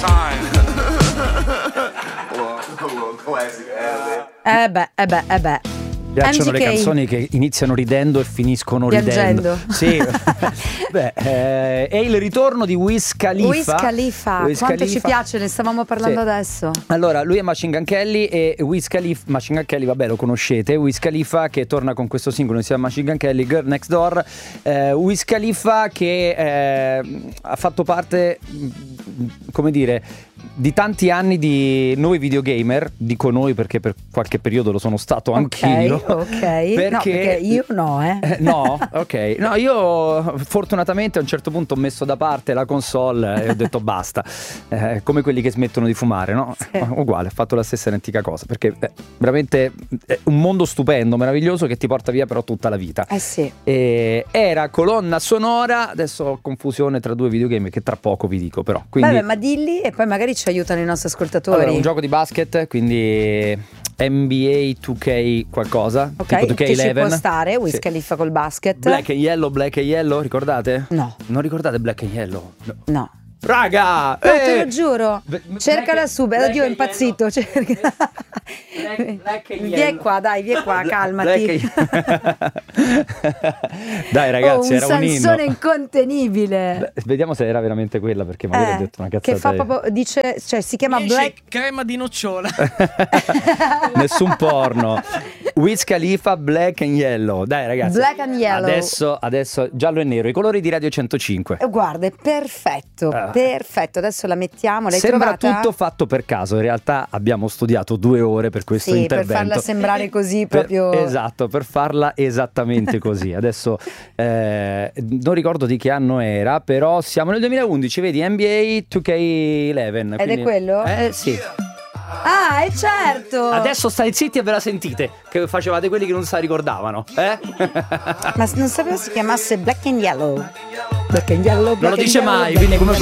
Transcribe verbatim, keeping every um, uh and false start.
Eh beh, eh beh, eh beh. Mi piacciono le canzoni che iniziano ridendo e finiscono ridendo. Piangendo. Sì. Beh, eh, è il ritorno di Wiz Khalifa. Wiz Khalifa, Wiz quanto Khalifa. ci piace, ne stavamo parlando Sì. adesso. Allora, lui è Machine Gun Kelly e Wiz Khalifa, Machine Gun Kelly, vabbè, lo conoscete. Wiz Khalifa che torna con questo singolo insieme a Machine Gun Kelly, Girl Next Door. eh, Wiz Khalifa che eh, ha fatto parte, come dire, di tanti anni di noi videogamer. Dico noi perché per qualche periodo lo sono stato anch'io. Ok, ok. Perché, no, perché io no, eh. eh no, ok. No, io fortunatamente a un certo punto ho messo da parte la console e ho detto basta. Eh, come quelli che smettono di fumare, no? Sì. Uguale, ho fatto la stessa identica cosa. Perché è veramente è un mondo stupendo, meraviglioso, che ti porta via però tutta la vita. Eh sì. E era colonna sonora. Adesso ho confusione tra due videogame che tra poco vi dico, però. Quindi... Vabbè, ma dilli e poi magari ci aiutano i nostri ascoltatori. Allora, un gioco di basket, quindi N B A due K qualcosa, Ok, tipo due K che ci può undici. stare, Wiz Sì. Khalifa col basket. Black and Yellow, Black and Yellow, ricordate? No. Non ricordate Black and Yellow? No. No. Raga! No, te eh! lo giuro. Bla- Cercala Black- subito. Black Oddio, è and impazzito. Cerca. Black- Black and Vieni Yellow. qua, dai, vieni qua, calmati. Black- Dai ragazzi, oh, un era un inno. Sansone incontenibile. Beh, vediamo se era veramente quella, perché magari Eh, ho detto una cazzata. che fa io. proprio, dice, cioè si chiama Esce Black. crema di nocciola. Nessun porno. Wiz Khalifa, Black and Yellow. Dai ragazzi, Black and Yellow. Adesso, adesso giallo e nero, i colori di Radio centocinque. Eh, Guarda, è perfetto, Ah. perfetto. Adesso la mettiamo. L'hai Sembra trovata? tutto fatto per caso, in realtà abbiamo studiato due ore per questo Sì, per intervento. farla sembrare così Per- proprio. esatto, per farla esattamente così. Adesso eh, non ricordo di che anno era, però siamo nel duemilaundici, vedi, N B A due K undici. Ed è quello? Eh sì. Ah, è certo. Adesso stai zitti e ve la sentite, che facevate quelli che non se la ricordavano, eh? Ma non sapevo si chiamasse Black and Yellow. Black and Yellow. Non Black lo and dice Yellow, mai, Black quindi and come